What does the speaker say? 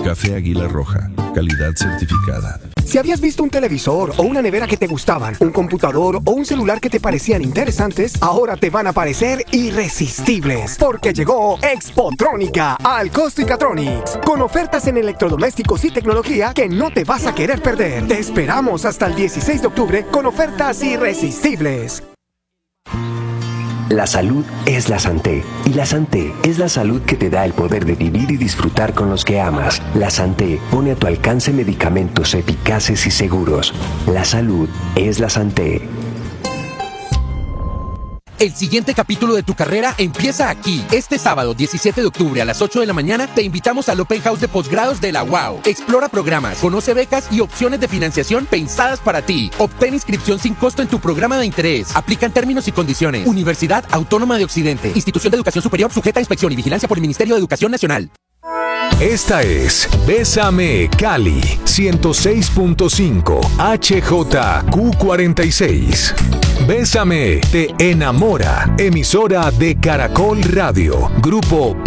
Café Águila Roja, calidad certificada. Si habías visto un televisor o una nevera que te gustaban, un computador o un celular que te parecían interesantes, ahora te van a parecer irresistibles, porque llegó Expotrónica al Costicatronics, con ofertas en electrodomésticos y tecnología que no te vas a querer perder. Te esperamos hasta el 16 de octubre con ofertas irresistibles. La salud es la Santé, y la Santé es la salud que te da el poder de vivir y disfrutar con los que amas. La Santé pone a tu alcance medicamentos eficaces y seguros. La salud es la Santé. El siguiente capítulo de tu carrera empieza aquí. Este sábado 17 de octubre a las 8 de la mañana te invitamos al Open House de posgrados de la UAU. Explora programas, conoce becas y opciones de financiación pensadas para ti. Obtén inscripción sin costo en tu programa de interés. Aplican términos y condiciones. Universidad Autónoma de Occidente. Institución de Educación Superior sujeta a inspección y vigilancia por el Ministerio de Educación Nacional. Esta es Bésame Cali 106.5 HJQ46. Bésame te enamora. Emisora de Caracol Radio. Grupo